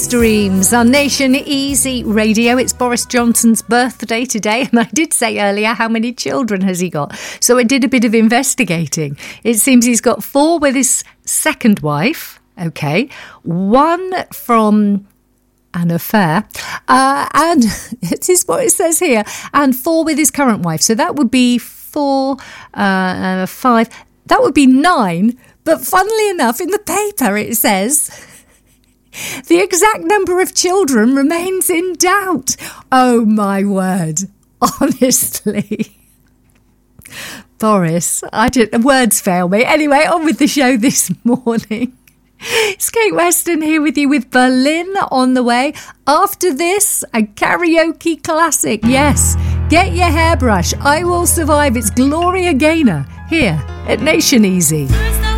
Streams on Nation Easy Radio. It's Boris Johnson's birthday today, and I did say earlier, how many children has he got? So I did a bit of investigating. It seems he's got 4 with his second wife, okay, 1 from an affair, and it is what it says here, and 4 with his current wife. So that would be 4, 5, that would be 9. But funnily enough, in the paper it says the exact number of children remains in doubt. Oh, my word. Honestly. Boris, words fail me. Anyway, on with the show this morning. It's Kate Weston here with you with Berlin on the way. After this, a karaoke classic. Yes, get your hairbrush. I Will Survive. It's Gloria Gaynor here at Nation Easy.